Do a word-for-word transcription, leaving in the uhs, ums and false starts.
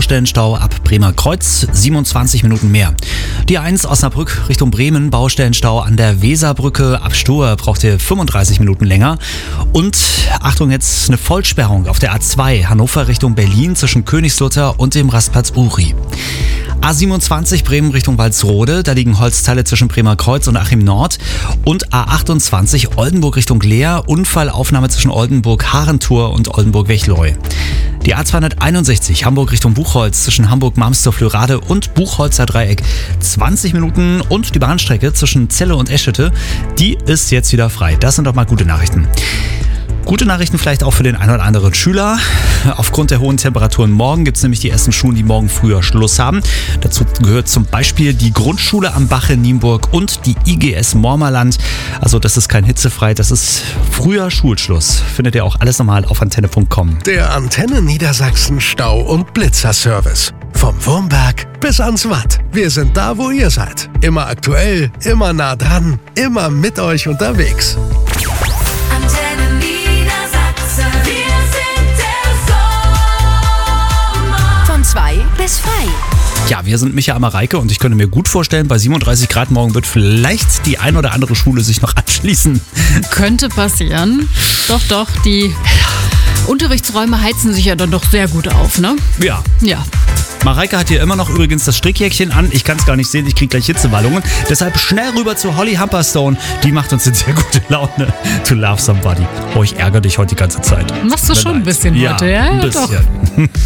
Baustellenstau ab Bremer Kreuz, siebenundzwanzig Minuten mehr. Die A eins Osnabrück Richtung Bremen, Baustellenstau an der Weserbrücke. Ab Stohr braucht ihr fünfunddreißig Minuten länger. Und Achtung, jetzt eine Vollsperrung auf der A zwei Hannover Richtung Berlin zwischen Königslutter und dem Rastplatz Uri. A siebenundzwanzig Bremen Richtung Walsrode, da liegen Holzteile zwischen Bremer Kreuz und Achim Nord. Und A achtundzwanzig Oldenburg Richtung Leer, Unfallaufnahme zwischen Oldenburg-Harentur und Oldenburg-Wechleu. Die A zweihunderteinundsechzig Hamburg Richtung Buchholz zwischen Hamburg-Marmsdorf-Lörrade und Buchholzer Dreieck zwanzig Minuten. Und die Bahnstrecke zwischen Celle und Eschede, die ist jetzt wieder frei. Das sind doch mal gute Nachrichten. Gute Nachrichten vielleicht auch für den einen oder anderen Schüler. Aufgrund der hohen Temperaturen morgen gibt es nämlich die ersten Schulen, die morgen früher Schluss haben. Dazu gehört zum Beispiel die Grundschule am Bach in Nienburg und die I G S Mormerland. Also das ist kein hitzefrei, das ist früher Schulschluss. Findet ihr auch alles nochmal auf antenne punkt com. Der Antenne Niedersachsen Stau- und Blitzerservice. Vom Wurmberg bis ans Watt. Wir sind da, wo ihr seid. Immer aktuell, immer nah dran, immer mit euch unterwegs. Antenne Niedersachsen, wir sind der Sommer. Von zwei bis frei. Ja, wir sind Micha Mareike und ich könnte mir gut vorstellen, bei siebenunddreißig Grad morgen wird vielleicht die ein oder andere Schule sich noch anschließen. Könnte passieren. Doch, doch, die Unterrichtsräume heizen sich ja dann doch sehr gut auf, ne? Ja. Ja. Mareike hat hier immer noch übrigens das Strickjäckchen an. Ich kann es gar nicht sehen, ich kriege gleich Hitzewallungen. Deshalb schnell rüber zu Holly Humperstone. Die macht uns jetzt sehr gute Laune. To love somebody. Oh, ich ärgere dich heute die ganze Zeit. Machst du schon ein bisschen ja, heute, ja? ein Ja, bisschen. doch.